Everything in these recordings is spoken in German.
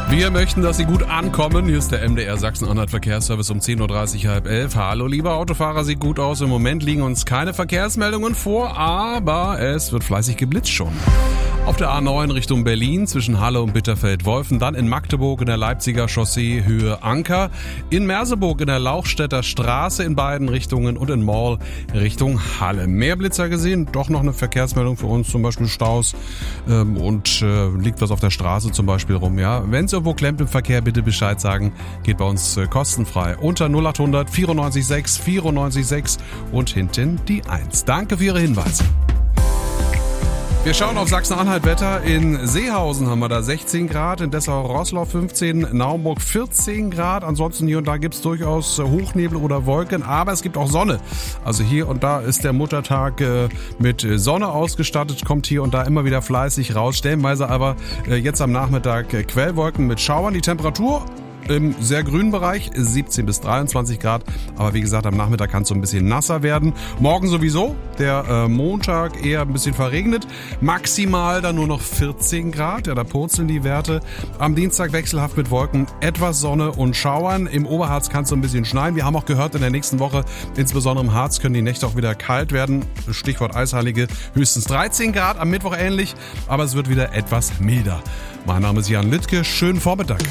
Wir möchten, dass Sie gut ankommen. Hier ist der MDR Sachsen-Anhalt Verkehrsservice um 10.30 Uhr, halb 11. Hallo, liebe Autofahrer, sieht gut aus. Im Moment liegen uns keine Verkehrsmeldungen vor, aber es wird fleißig geblitzt schon. Auf der A9 Richtung Berlin zwischen Halle und Bitterfeld-Wolfen, dann in Magdeburg in der Leipziger Chaussee Höhe Anker, in Merseburg in der Lauchstädter Straße in beiden Richtungen und in Mall Richtung Halle. Mehr Blitzer gesehen, doch noch eine Verkehrsmeldung für uns, zum Beispiel Staus und liegt was auf der Straße zum Beispiel rum. Ja, wenn es irgendwo klemmt im Verkehr, bitte Bescheid sagen, geht bei uns kostenfrei unter 0800 94 6 94 6 und hinten die 1. Danke für Ihre Hinweise. Wir schauen auf Sachsen-Anhalt Wetter. In Seehausen haben wir da 16 Grad, in Dessau-Roßlau 15, Naumburg 14 Grad. Ansonsten hier und da gibt's durchaus Hochnebel oder Wolken, aber es gibt auch Sonne. Also hier und da ist der Muttertag mit Sonne ausgestattet, kommt hier und da immer wieder fleißig raus. Stellenweise aber jetzt am Nachmittag Quellwolken mit Schauern. Die Temperatur im sehr grünen Bereich, 17 bis 23 Grad. Aber wie gesagt, am Nachmittag kann es so ein bisschen nasser werden. Morgen sowieso, der Montag eher ein bisschen verregnet. Maximal dann nur noch 14 Grad. Ja, da purzeln die Werte. Am Dienstag wechselhaft mit Wolken, etwas Sonne und Schauern. Im Oberharz kann es so ein bisschen schneien. Wir haben auch gehört, in der nächsten Woche, insbesondere im Harz, können die Nächte auch wieder kalt werden. Stichwort Eisheilige, höchstens 13 Grad. Am Mittwoch ähnlich, aber es wird wieder etwas milder. Mein Name ist Jan Littke. Schönen Vormittag.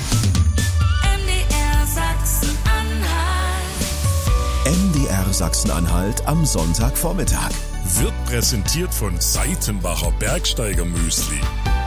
MDR Sachsen-Anhalt am Sonntagvormittag. Wird präsentiert von Seitenbacher Bergsteiger Müsli.